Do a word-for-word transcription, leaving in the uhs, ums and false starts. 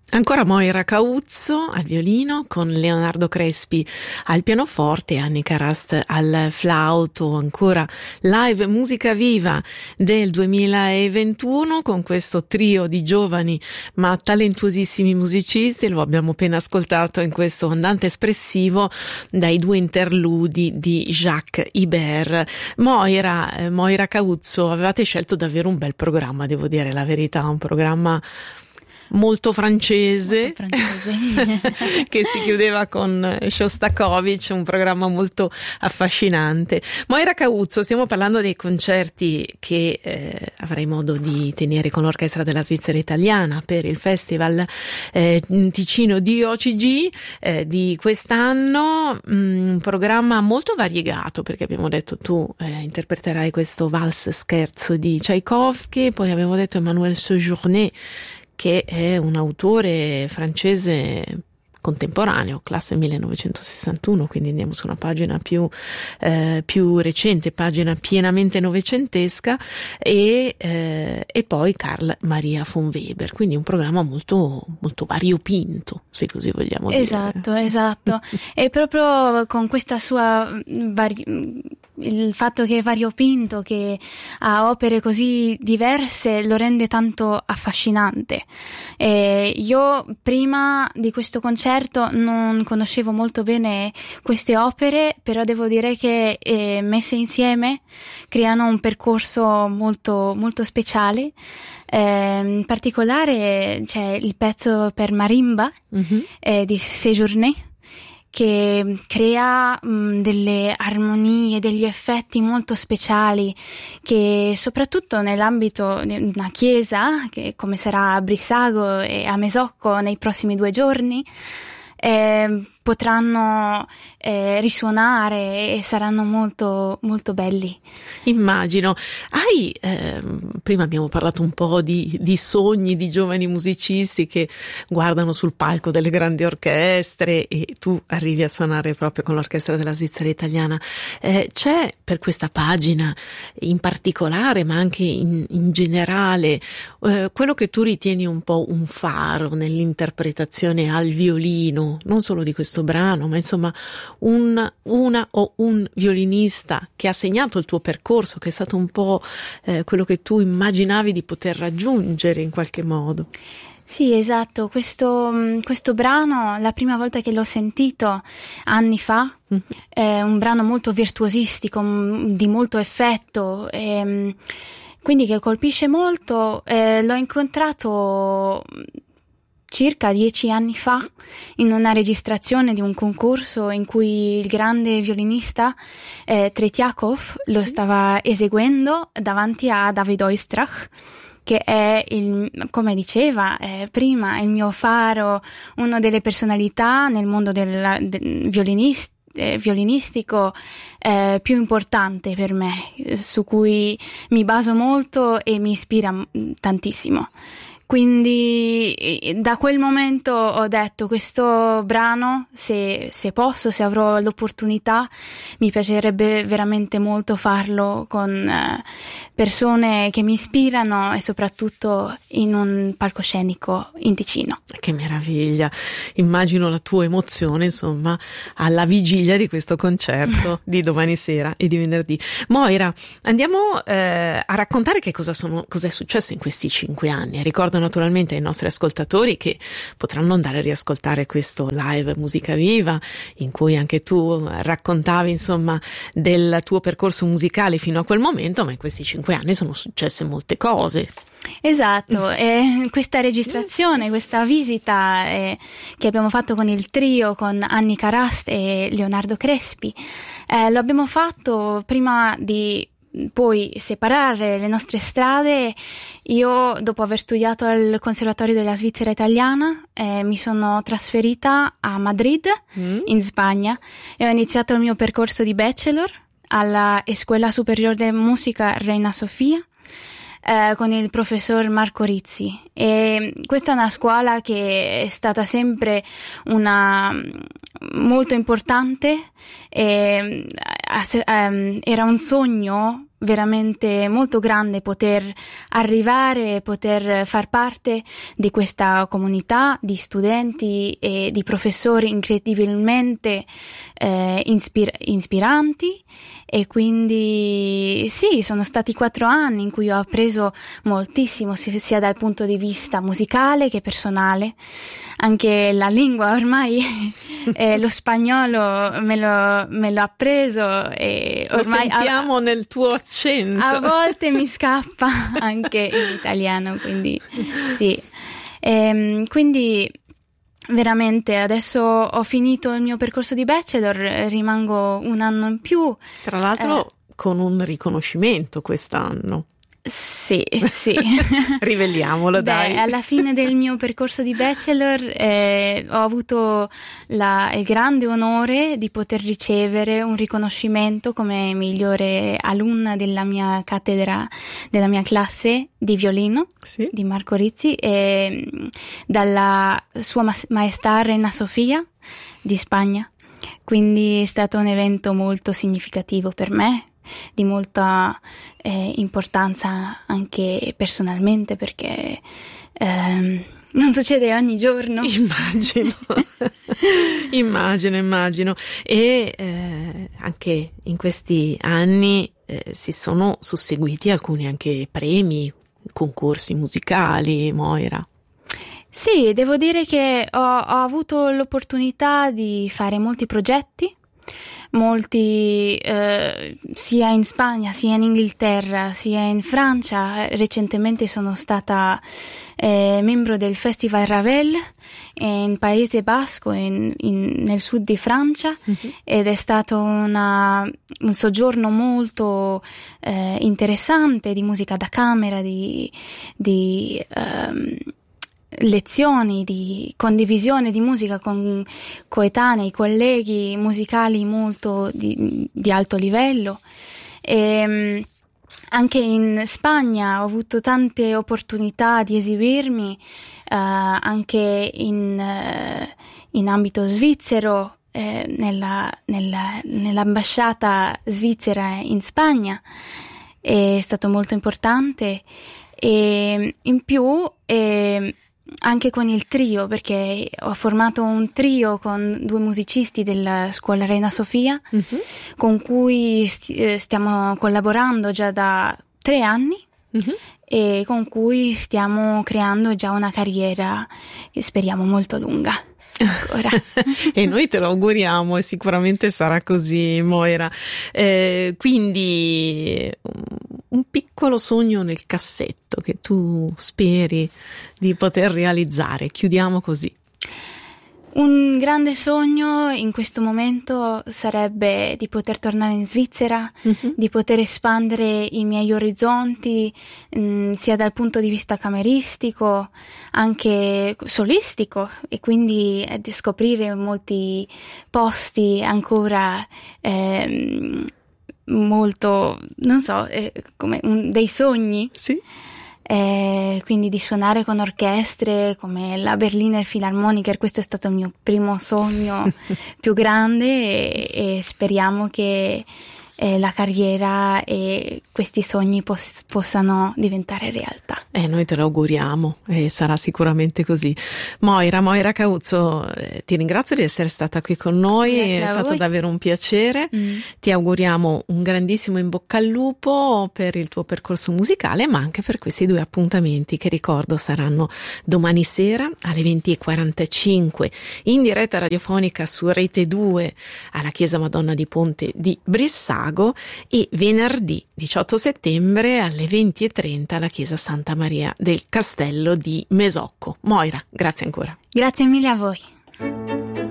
Ancora Moira Cauzzo al violino, con Leonardo Crespi al pianoforte e Annika Rast al flauto. Ancora live musica viva del duemilaventuno con questo trio di giovani ma talentuosissimi musicisti. Lo abbiamo appena ascoltato in questo andante espressivo dai due interludi di Jacques Ibert. Moira, eh, Moira Cauzzo, avevate scelto davvero un bel programma, devo dire la verità, un programma molto francese, molto francese. che si chiudeva con Shostakovich, un programma molto affascinante. Moira Cauzzo, stiamo parlando dei concerti che eh, avrai modo di tenere con l'Orchestra della Svizzera Italiana per il Festival eh, Ticino di O C G eh, di quest'anno, mm, un programma molto variegato, perché abbiamo detto tu eh, interpreterai questo Valse Scherzo di Tchaikovsky, poi abbiamo detto Emmanuel Sejourné, che è un autore francese contemporaneo, classe millenovecentosessantuno, quindi andiamo su una pagina più, eh, più recente, pagina pienamente novecentesca, e, eh, e poi Carl Maria von Weber, quindi un programma molto, molto variopinto, se così vogliamo esatto, dire. Esatto, esatto. E proprio con questa sua vari- il fatto che è variopinto, che ha opere così diverse, lo rende tanto affascinante. E io prima di questo concerto non conoscevo molto bene queste opere, però devo dire che eh, messe insieme creano un percorso molto, molto speciale. Eh, in particolare c'è il pezzo per marimba mm-hmm. eh, di Sejourné, che crea mh, delle armonie, degli effetti molto speciali, che soprattutto nell'ambito di una chiesa, che come sarà a Brissago e a Mesocco nei prossimi due giorni, eh, potranno eh, risuonare e saranno molto molto belli. Immagino. Hai eh, prima abbiamo parlato un po' di, di sogni di giovani musicisti che guardano sul palco delle grandi orchestre, e tu arrivi a suonare proprio con l'Orchestra della Svizzera Italiana. Eh, c'è per questa pagina in particolare, ma anche in, in generale, eh, quello che tu ritieni un po' un faro nell'interpretazione al violino, non solo di questo brano, ma insomma un, una o un violinista che ha segnato il tuo percorso, che è stato un po' eh, quello che tu immaginavi di poter raggiungere in qualche modo? Sì, esatto, questo, questo brano, la prima volta che l'ho sentito anni fa, mm-hmm. è un brano molto virtuosistico, di molto effetto, e, quindi che colpisce molto. Eh, l'ho incontrato circa dieci anni fa in una registrazione di un concorso in cui il grande violinista eh, Tretiakov lo sì. stava eseguendo davanti a David Oistrakh, che è, il, come diceva eh, prima, il mio faro, una delle personalità nel mondo del, del violinista violinistico eh, più importante per me, su cui mi baso molto e mi ispira tantissimo. Quindi da quel momento ho detto: questo brano, se, se posso, se avrò l'opportunità, mi piacerebbe veramente molto farlo con eh, persone che mi ispirano, e soprattutto in un palcoscenico in Ticino. Che meraviglia! Immagino la tua emozione, insomma, alla vigilia di questo concerto di domani sera e di venerdì. Moira, andiamo eh, a raccontare che cosa sono, cosa è successo in questi cinque anni. Ricordo naturalmente ai nostri ascoltatori che potranno andare a riascoltare questo live Musica Viva, in cui anche tu raccontavi insomma del tuo percorso musicale fino a quel momento, ma in questi cinque anni sono successe molte cose. Esatto, e questa registrazione, questa visita eh, che abbiamo fatto con il trio, con Annika Rast e Leonardo Crespi, eh, lo abbiamo fatto prima di poi separare le nostre strade. Io, dopo aver studiato al Conservatorio della Svizzera Italiana, eh, mi sono trasferita a Madrid, mm. in Spagna, e ho iniziato il mio percorso di bachelor alla Escuela Superior de Música Reina Sofia, eh, con il professor Marco Rizzi. E questa è una scuola che è stata sempre una molto importante, e, um, era un sogno veramente molto grande poter arrivare, poter far parte di questa comunità di studenti e di professori incredibilmente eh, ispir- ispiranti. E quindi sì, sono stati quattro anni in cui ho appreso moltissimo, sia dal punto di vista musicale che personale. Anche la lingua ormai, eh, lo spagnolo me lo, me l'ho appreso e ormai lo sentiamo a, nel tuo accento. A volte mi scappa anche in italiano, quindi sì. E, quindi veramente adesso ho finito il mio percorso di bachelor, rimango un anno in più. Tra l'altro eh, con un riconoscimento quest'anno. Sì, sì. Riveliamolo, dai. Beh, alla fine del mio percorso di bachelor eh, ho avuto la, il grande onore di poter ricevere un riconoscimento come migliore alunna della mia cattedra, della mia classe di violino, sì, di Marco Rizzi, e dalla sua ma- maestà Reina Sofia di Spagna. Quindi è stato un evento molto significativo per me, di molta eh, importanza anche personalmente, perché ehm, non succede ogni giorno. Immagino, immagino, immagino. E eh, anche in questi anni eh, si sono susseguiti alcuni anche premi, concorsi musicali, Moira. Sì, devo dire che ho, ho avuto l'opportunità di fare molti progetti, molti eh, sia in Spagna, sia in Inghilterra, sia in Francia. Recentemente sono stata eh, membro del Festival Ravel in Paese Basco, in, in, nel sud di Francia, mm-hmm. ed è stato una, un soggiorno molto eh, interessante di musica da camera, di, di um, lezioni, di condivisione di musica con coetanei, colleghi musicali molto di, di alto livello. E anche in Spagna ho avuto tante opportunità di esibirmi, uh, anche in, uh, in ambito svizzero, eh, nella, nella, nell'ambasciata svizzera in Spagna. È stato molto importante, e in più eh, anche con il trio, perché ho formato un trio con due musicisti della scuola Reina Sofia, uh-huh. con cui st- stiamo collaborando già da tre anni, uh-huh. e con cui stiamo creando già una carriera che speriamo molto lunga. Ancora. E noi te lo auguriamo, e sicuramente sarà così, Moira. Eh, quindi un piccolo sogno nel cassetto che tu speri di poter realizzare. Chiudiamo così. Un grande sogno in questo momento sarebbe di poter tornare in Svizzera, uh-huh. di poter espandere i miei orizzonti, mh, sia dal punto di vista cameristico, anche solistico, e quindi eh, di scoprire molti posti ancora eh, molto, non so, eh, come un, dei sogni. Sì. Eh, quindi di suonare con orchestre come la Berliner Philharmoniker. Questo è stato il mio primo sogno più grande, e, e speriamo che eh, la carriera e questi sogni pos- possano diventare realtà. E eh, noi te lo auguriamo, e sarà sicuramente così. Moira, Moira Cauzzo, eh, ti ringrazio di essere stata qui con noi. Grazie, è stato voi. Davvero un piacere. Mm. Ti auguriamo un grandissimo in bocca al lupo per il tuo percorso musicale, ma anche per questi due appuntamenti che, ricordo, saranno domani sera alle venti e quarantacinque in diretta radiofonica su Rete due alla Chiesa Madonna di Ponte di Brissago, e venerdì diciotto settembre alle venti e trenta alla Chiesa Santa Maria del Castello di Mesocco. Moira, grazie ancora. Grazie mille a voi.